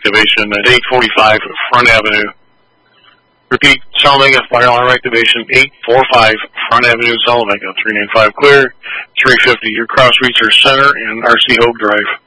activation at 845 Front Avenue. Repeat, Salamanca, fire alarm activation 845 Front Avenue, Salamanca, 395 clear, 350 your Cross Research Center and RC Hope Drive.